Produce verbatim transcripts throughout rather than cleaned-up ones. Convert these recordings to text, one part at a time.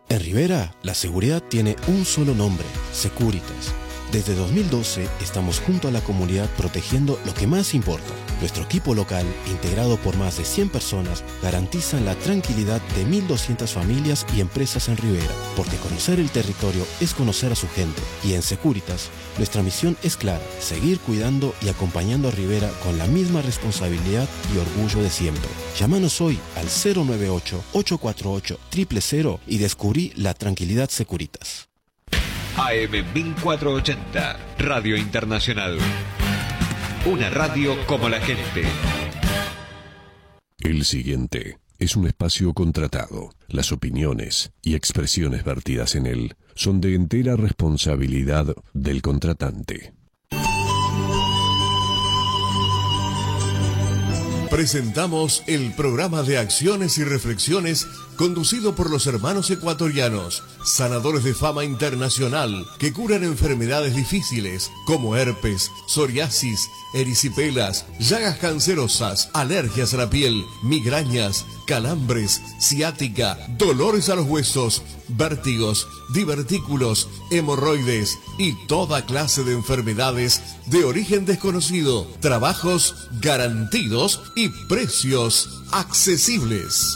En Rivera, la seguridad tiene un solo nombre, Securitas. Desde dos mil doce estamos junto a la comunidad protegiendo lo que más importa. Nuestro equipo local, integrado por más de cien personas, garantiza la tranquilidad de mil doscientas familias y empresas en Rivera, porque conocer el territorio es conocer a su gente. Y en Securitas, nuestra misión es clara, seguir cuidando y acompañando a Rivera con la misma responsabilidad y orgullo de siempre. Llámanos hoy al cero nueve ocho, ocho cuatro ocho, cero cero cero y descubrí la tranquilidad Securitas. A M mil cuatrocientos ochenta, Radio Internacional. Una radio como la gente. El siguiente es un espacio contratado. Las opiniones y expresiones vertidas en él son de entera responsabilidad del contratante. Presentamos el programa de acciones y reflexiones conducido por los hermanos ecuatorianos, sanadores de fama internacional que curan enfermedades difíciles como herpes, psoriasis, erisipelas, llagas cancerosas, alergias a la piel, migrañas, calambres, ciática, dolores a los huesos, vértigos, divertículos, hemorroides y toda clase de enfermedades de origen desconocido. Trabajos garantidos y precios accesibles.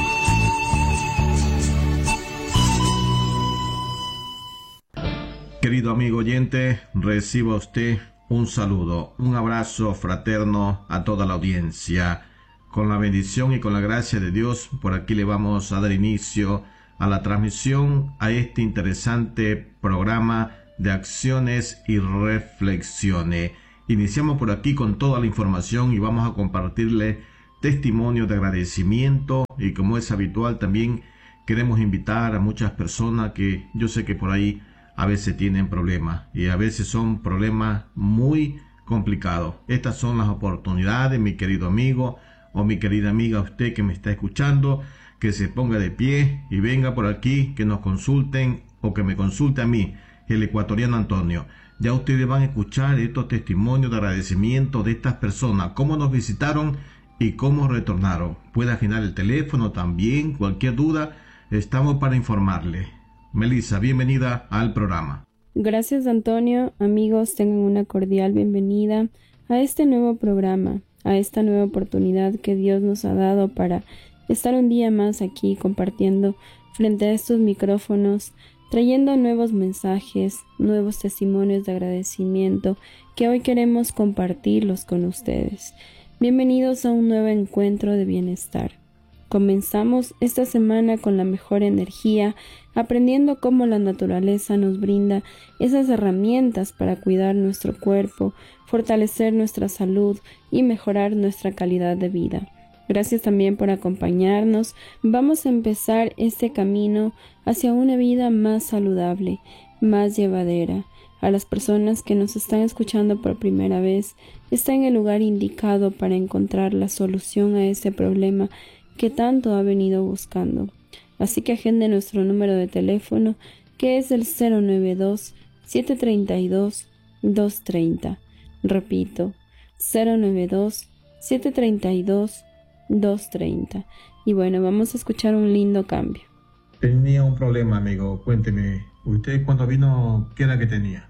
Querido amigo oyente, reciba usted un saludo, un abrazo fraterno a toda la audiencia. Con la bendición y con la gracia de Dios, por aquí le vamos a dar inicio a la transmisión a este interesante programa de acciones y reflexiones. Iniciamos por aquí con toda la información y vamos a compartirle testimonios de agradecimiento, y como es habitual también queremos invitar a muchas personas que yo sé que por ahí a veces tienen problemas y a veces son problemas muy complicados. Estas son las oportunidades, mi querido amigo o mi querida amiga, usted que me está escuchando, que se ponga de pie y venga por aquí, que nos consulten o que me consulte a mí, el ecuatoriano Antonio. Ya ustedes van a escuchar estos testimonios de agradecimiento de estas personas, cómo nos visitaron y cómo retornaron. Puede agendar el teléfono también, cualquier duda, estamos para informarle. Melissa, bienvenida al programa. Gracias, Antonio. Amigos, tengan una cordial bienvenida a este nuevo programa, a esta nueva oportunidad que Dios nos ha dado para estar un día más aquí compartiendo frente a estos micrófonos, trayendo nuevos mensajes, nuevos testimonios de agradecimiento que hoy queremos compartirlos con ustedes. Bienvenidos a un nuevo encuentro de bienestar. Comenzamos esta semana con la mejor energía, aprendiendo cómo la naturaleza nos brinda esas herramientas para cuidar nuestro cuerpo, fortalecer nuestra salud y mejorar nuestra calidad de vida. Gracias también por acompañarnos. Vamos a empezar este camino hacia una vida más saludable, más llevadera. A las personas que nos están escuchando por primera vez, está en el lugar indicado para encontrar la solución a ese problema que tanto ha venido buscando. Así que agende nuestro número de teléfono, que es el cero nueve dos, siete tres dos, dos tres cero. Repito, cero nueve dos, siete tres dos, dos tres cero. Y bueno, vamos a escuchar un lindo cambio. Tenía un problema, amigo. Cuénteme, ¿usted cuando vino qué era que tenía?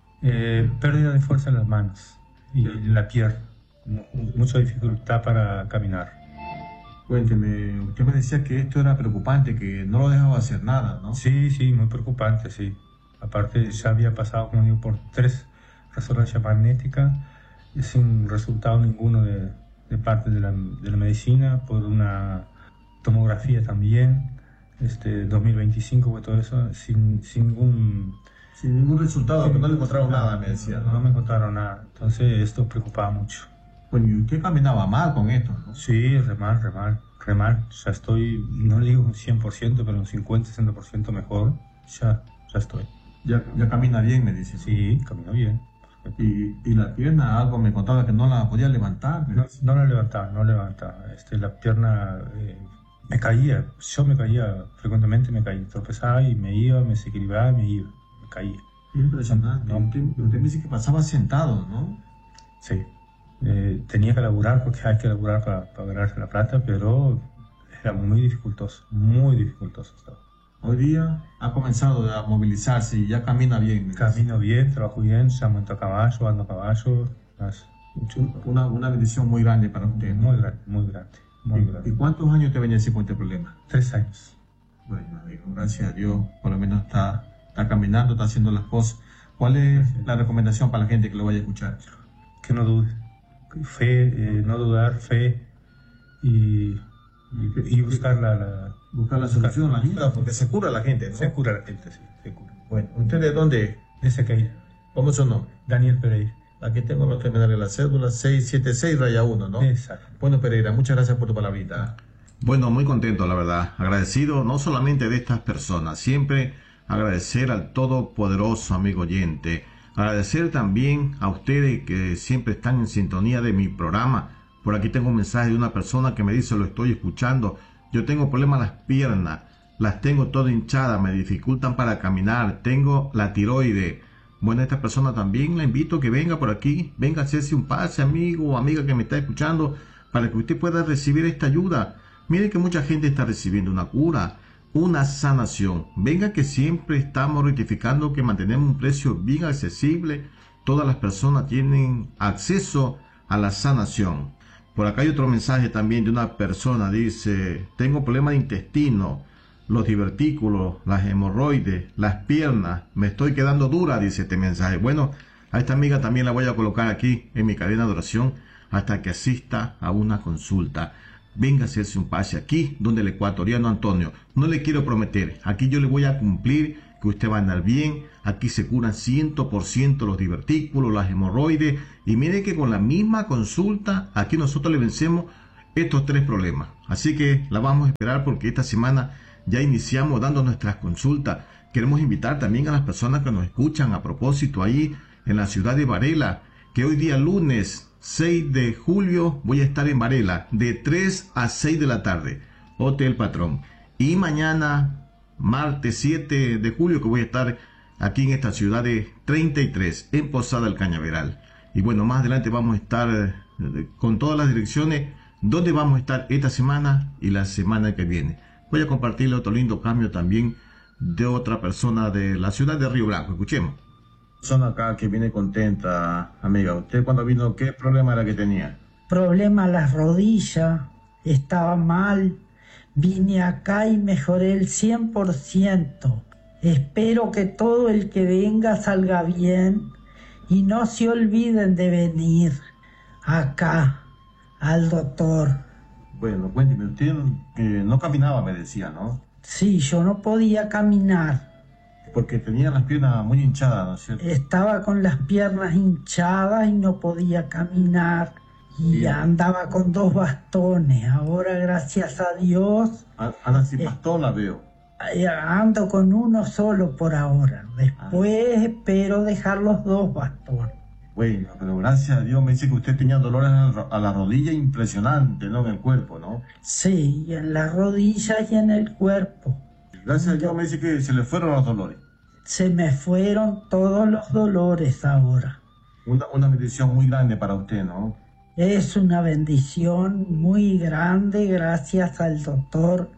Eh, pérdida de fuerza en las manos y en la pierna. Mucha dificultad para caminar. Cuénteme, usted me decía que esto era preocupante, que no lo dejaba hacer nada, ¿no? Sí, sí, muy preocupante, sí. Aparte, ya había pasado, como digo, por tres resonancias magnéticas sin resultado ninguno de, de parte de la, de la medicina, por una tomografía también, este dos mil veinticinco fue todo eso, sin, sin ningún... Sin ningún resultado, que no le encontraron nada, me decía, ¿no? No me encontraron nada, entonces esto preocupaba mucho. Bueno, y usted caminaba mal con esto, ¿no? Sí, re mal, re mal, re mal. Ya estoy, no le digo un cien por ciento, pero un cincuenta, sesenta por ciento mejor. Ya, ya estoy. Ya, ya camina bien, me dice. Sí, camino bien. Y, y la pierna, algo me contaba que no la podía levantar. No, no la levantaba, no levantaba. Este, la pierna eh, me caía, yo me caía, frecuentemente me caía. Tropezaba y me iba, me desequilibraba y me iba, me caía. Impresionante. No, usted, usted me dice que pasaba sentado, ¿no? Sí. Eh, tenía que laburar porque hay que laburar para, para ganarse la plata, pero era muy dificultoso, muy dificultoso estaba. Hoy día ha comenzado a movilizarse y ya camina bien. Camino bien, trabajo bien, ya monto a caballo, ando a caballo. Las... Una, una bendición muy grande para usted. Muy grande, muy grande. Muy ¿Y, grande. ¿Y cuántos años te venía así con este problema? Tres años. Bueno, amigo, gracias a Dios, por lo menos está, está caminando, está haciendo las cosas. ¿Cuál es gracias. La recomendación para la gente que lo vaya a escuchar? Que no dude. Fe, eh, no dudar, fe y, y, y buscar la, la... Buscar la solución, la ayuda, porque se cura la gente, ¿no? Se cura la gente, sí, se cura. Bueno, ¿usted de dónde? De Sequeira. ¿Cómo es su nombre? Daniel Pereira. Aquí tengo los terminales de la cédula seis siete seis raya uno, ¿no? Exacto. Bueno, Pereira, muchas gracias por tu palabrita. Bueno, muy contento, la verdad. Agradecido no solamente de estas personas, siempre agradecer al todopoderoso amigo oyente. Agradecer también a ustedes que siempre están en sintonía de mi programa. Por aquí tengo un mensaje de una persona que me dice, lo estoy escuchando. Yo tengo problemas en las piernas, las tengo todas hinchadas, me dificultan para caminar, tengo la tiroide. Bueno, esta persona también la invito a que venga por aquí, venga a hacerse un pase, amigo o amiga que me está escuchando, para que usted pueda recibir esta ayuda. Mire que mucha gente está recibiendo una cura, una sanación. Venga que siempre estamos rectificando que mantenemos un precio bien accesible. Todas las personas tienen acceso a la sanación. Por acá hay otro mensaje también de una persona, dice, tengo problemas de intestino, los divertículos, las hemorroides, las piernas, me estoy quedando dura, dice este mensaje. Bueno, a esta amiga también la voy a colocar aquí en mi cadena de oración hasta que asista a una consulta. Venga a hacerse un pase aquí, donde el ecuatoriano Antonio. No le quiero prometer, aquí yo le voy a cumplir que usted va a andar bien. Aquí se curan cien por ciento los divertículos, las hemorroides. Y mire que con la misma consulta, aquí nosotros le vencemos estos tres problemas. Así que la vamos a esperar porque esta semana ya iniciamos dando nuestras consultas. Queremos invitar también a las personas que nos escuchan a propósito ahí en la ciudad de Varela, que hoy día lunes seis de julio voy a estar en Varela de tres a seis de la tarde, Hotel Patrón. Y mañana, martes siete de julio, que voy a estar aquí en esta ciudad de treinta y tres, en Posada del Cañaveral. Y bueno, más adelante vamos a estar con todas las direcciones donde vamos a estar esta semana y la semana que viene. Voy a compartirle otro lindo cambio también de otra persona de la ciudad de Río Blanco. Escuchemos. Persona acá que viene contenta, amiga. ¿Usted cuando vino qué problema era que tenía? Problema las rodillas, estaba mal. Vine acá y mejoré el cien por ciento. Espero que todo el que venga salga bien y no se olviden de venir acá al doctor. Bueno, cuénteme, usted eh, no caminaba, me decía, ¿no? Sí, yo no podía caminar. Porque tenía las piernas muy hinchadas, ¿no es cierto? Estaba con las piernas hinchadas y no podía caminar. Y Bien. andaba con dos bastones. Ahora, gracias a Dios... Anda sin bastón, la veo. Ando con uno solo por ahora. Después ah. espero dejar los dos bastones. Bueno, pero gracias a Dios me dice que usted tenía dolores a la rodilla impresionante, ¿no? En el cuerpo, ¿no? Sí, en las rodillas y en el cuerpo. Gracias a Dios me dice que se le fueron los dolores. Se me fueron todos los dolores ahora. Una, una bendición muy grande para usted, ¿no? Es una bendición muy grande gracias al doctor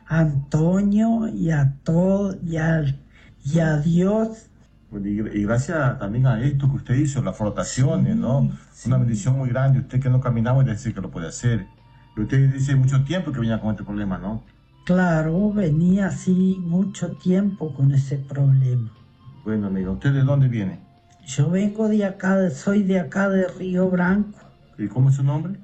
Antonio y a todo y a, y a Dios. Y gracias también a esto que usted hizo, las frotaciones, sí, ¿no? Sí. Una bendición muy grande. Usted que no caminaba y decir que lo puede hacer. Y usted dice mucho tiempo que venía con este problema, ¿no? Claro, venía así mucho tiempo con ese problema. Bueno, amigo, ¿usted de dónde viene? Yo vengo de acá, soy de acá de Río Blanco. ¿Y cómo es su nombre?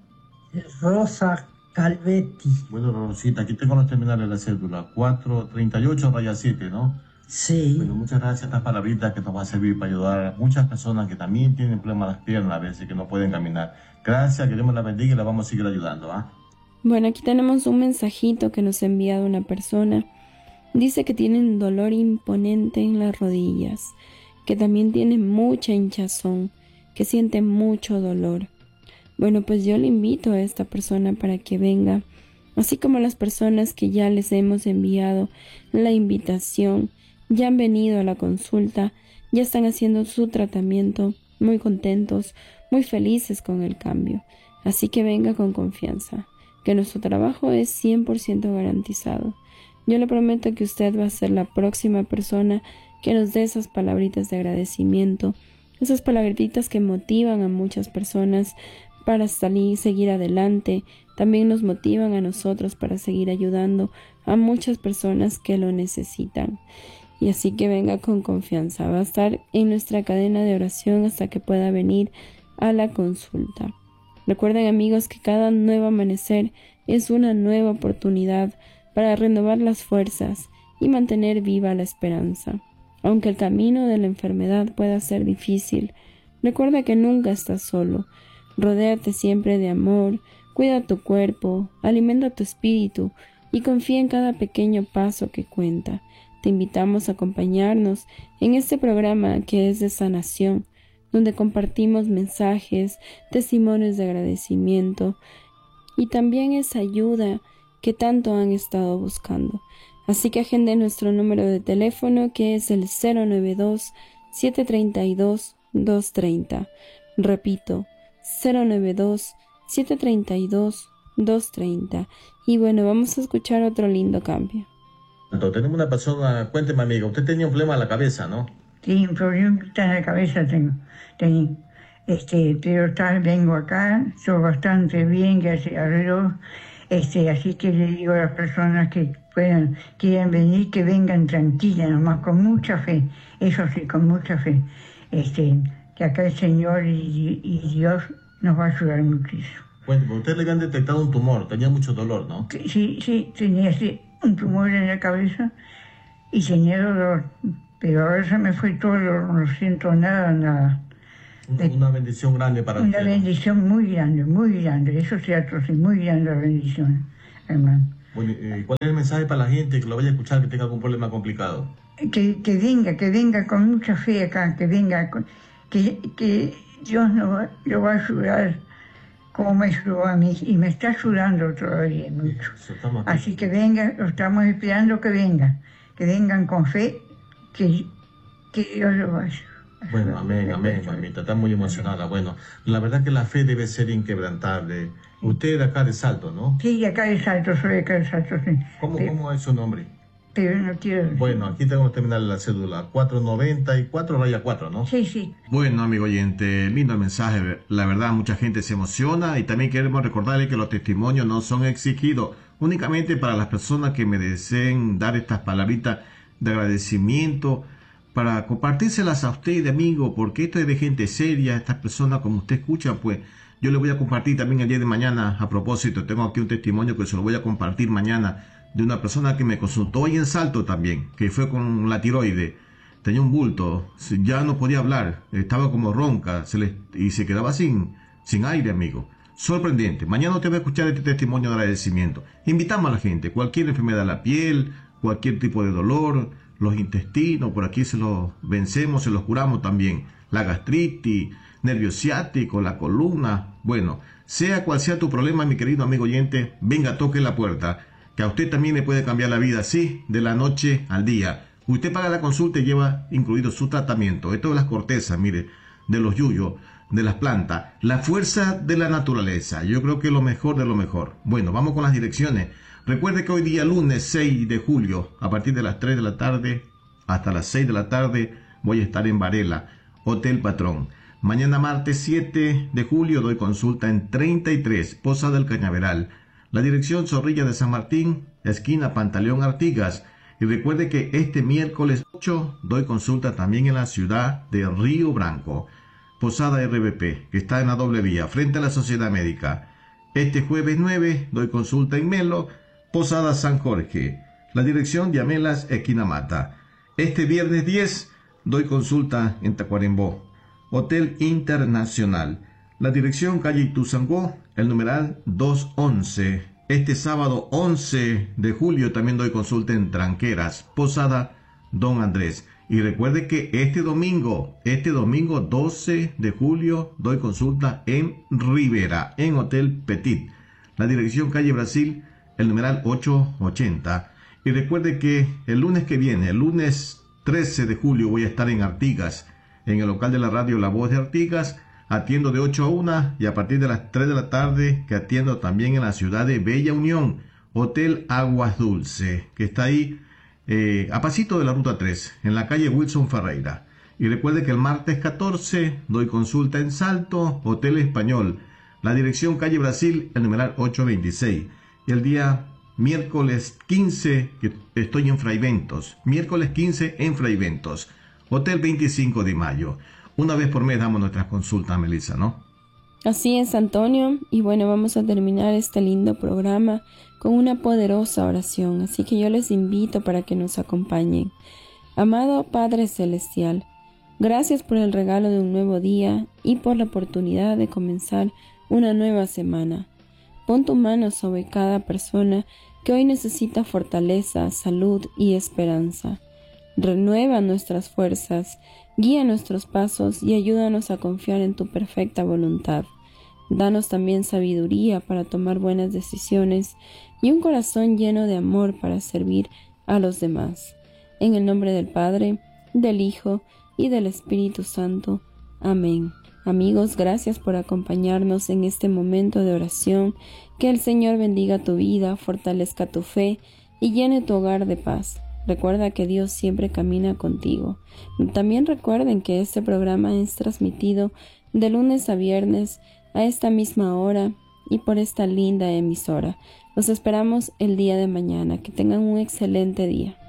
Rosa Calvetti. Bueno, Rosita, aquí tengo los terminales de la cédula, cuatro treinta y ocho raya siete, ¿no? Sí. Bueno, muchas gracias a estas palabritas que nos va a servir para ayudar a muchas personas que también tienen problemas en las piernas a veces, que no pueden caminar. Gracias, que Dios la bendiga y la vamos a seguir ayudando, ¿ah? ¿eh? Bueno, aquí tenemos un mensajito que nos ha enviado una persona. Dice que tiene un dolor imponente en las rodillas, que también tiene mucha hinchazón, que siente mucho dolor. Bueno, pues yo le invito a esta persona para que venga, así como las personas que ya les hemos enviado la invitación, ya han venido a la consulta, ya están haciendo su tratamiento, muy contentos, muy felices con el cambio. Así que venga con confianza, que nuestro trabajo es cien por ciento garantizado. Yo le prometo que usted va a ser la próxima persona que nos dé esas palabritas de agradecimiento, esas palabritas que motivan a muchas personas para salir, seguir adelante, también nos motivan a nosotros para seguir ayudando a muchas personas que lo necesitan. Y así que venga con confianza, va a estar en nuestra cadena de oración hasta que pueda venir a la consulta. Recuerden, amigos, que cada nuevo amanecer es una nueva oportunidad para renovar las fuerzas y mantener viva la esperanza. Aunque el camino de la enfermedad pueda ser difícil, recuerda que nunca estás solo. Rodéate siempre de amor, cuida tu cuerpo, alimenta tu espíritu y confía en cada pequeño paso que cuenta. Te invitamos a acompañarnos en este programa que es de sanación, donde compartimos mensajes, testimonios de agradecimiento y también esa ayuda que tanto han estado buscando. Así que agende nuestro número de teléfono, que es el cero nueve dos, siete tres dos, dos tres cero. Repito, cero nueve dos, siete tres dos, dos tres cero. Y bueno, vamos a escuchar otro lindo cambio. Tenemos una persona, cuénteme, amiga, usted tenía un problema en la cabeza, ¿no? Sí, un problema en la cabeza tengo. tengo. Este, pero tal, vengo acá, estoy bastante bien, ya se arregló. Este, así que le digo a las personas que puedan, quieran venir, que vengan tranquilas, nomás con mucha fe, eso sí, con mucha fe. Este, que acá el Señor y, y Dios nos va a ayudar muchísimo. Bueno, usted le habían detectado un tumor, tenía mucho dolor, ¿no? Sí, sí, tenía sí, un tumor en la cabeza y tenía dolor, pero ahora se me fue todo, no siento nada, nada. Una, una bendición grande para una usted. Una bendición muy grande, muy grande, eso es cierto, sí, muy grande la bendición, hermano. Bueno, eh, ¿cuál es el mensaje para la gente que lo vaya a escuchar que tenga algún problema complicado? Que, que venga, que venga con mucha fe acá, que venga, con, que, que Dios nos lo va a ayudar como me ayudó a mí, y me está ayudando todavía mucho. Así que venga, lo estamos esperando que vengan, que vengan con fe, que, que Dios lo va a ayudar. Bueno, amén, amén, mamita, está muy emocionada. Bueno, la verdad que la fe debe ser inquebrantable. Usted es de acá de Salto, ¿no? Sí, de acá de Salto, soy de acá de Salto, sí. ¿Cómo, pero, ¿cómo es su nombre? Pero no quiero decir. Bueno, aquí tengo que terminar la cédula, cuatro noventa y cuatro raya cuatro, ¿no? Sí, sí. Bueno, amigo oyente, lindo el mensaje. La verdad, mucha gente se emociona y también queremos recordarle que los testimonios no son exigidos, únicamente para las personas que me deseen dar estas palabritas de agradecimiento, para compartírselas a usted, amigo, porque esto es de gente seria. Estas personas, como usted escucha, pues yo le voy a compartir también el día de mañana. A propósito, tengo aquí un testimonio que se lo voy a compartir mañana, de una persona que me consultó hoy en Salto también, que fue con la tiroide, tenía un bulto, ya no podía hablar, estaba como ronca, se le, y se quedaba sin, sin aire, amigo. Sorprendente. Mañana usted va a escuchar este testimonio de agradecimiento. Invitamos a la gente, cualquier enfermedad de la piel, cualquier tipo de dolor, los intestinos, por aquí se los vencemos, se los curamos también. La gastritis, nervio ciático, la columna. Bueno, sea cual sea tu problema, mi querido amigo oyente, venga, toque la puerta, que a usted también le puede cambiar la vida, sí, de la noche al día. Usted paga la consulta y lleva incluido su tratamiento. Esto de las cortezas, mire, de los yuyos, de las plantas, la fuerza de la naturaleza. Yo creo que lo mejor de lo mejor. Bueno, vamos con las direcciones. Recuerde que hoy día lunes seis de julio, a partir de las tres de la tarde hasta las seis de la tarde, voy a estar en Varela, Hotel Patrón. Mañana martes siete de julio doy consulta en treinta y tres, Poza del Cañaveral. La dirección Zorrilla de San Martín, esquina Pantaleón Artigas. Y recuerde que este miércoles ocho doy consulta también en la ciudad de Río Branco, Posada R B P, que está en la doble vía, frente a la Sociedad Médica. Este jueves nueve doy consulta en Melo, Posada San Jorge. La dirección de Amelas, esquina Mata. Este viernes diez doy consulta en Tacuarembó, Hotel Internacional. La dirección calle Ituzangó, el numeral doscientos once. Este sábado once de julio también doy consulta en Tranqueras, Posada Don Andrés. Y recuerde que este domingo, este domingo doce de julio, doy consulta en Rivera, en Hotel Petit. La dirección calle Brasil, el numeral ochocientos ochenta. Y recuerde que el lunes que viene, el lunes trece de julio, voy a estar en Artigas, en el local de la radio La Voz de Artigas. Atiendo de ocho a una y a partir de las tres de la tarde que atiendo también en la ciudad de Bella Unión, Hotel Aguas Dulce, que está ahí eh, a pasito de la Ruta tres, en la calle Wilson Ferreira. Y recuerde que el martes catorce doy consulta en Salto, Hotel Español, la dirección calle Brasil, el numeral ochocientos veintiséis. Y el día miércoles quince, que estoy en Fraiventos, miércoles quince en Fraiventos, Hotel veinticinco de mayo. Una vez por mes damos nuestras consultas, Melissa, ¿no? Así es, Antonio, y bueno, vamos a terminar este lindo programa con una poderosa oración, así que yo les invito para que nos acompañen. Amado Padre Celestial, gracias por el regalo de un nuevo día y por la oportunidad de comenzar una nueva semana. Pon tu mano sobre cada persona que hoy necesita fortaleza, salud y esperanza. Renueva nuestras fuerzas, guía nuestros pasos y ayúdanos a confiar en tu perfecta voluntad. Danos también sabiduría para tomar buenas decisiones y un corazón lleno de amor para servir a los demás. En el nombre del Padre, del Hijo y del Espíritu Santo. Amén. Amigos, gracias por acompañarnos en este momento de oración. Que el Señor bendiga tu vida, fortalezca tu fe y llene tu hogar de paz. Recuerda que Dios siempre camina contigo. También recuerden que este programa es transmitido de lunes a viernes a esta misma hora y por esta linda emisora. Los esperamos el día de mañana. Que tengan un excelente día.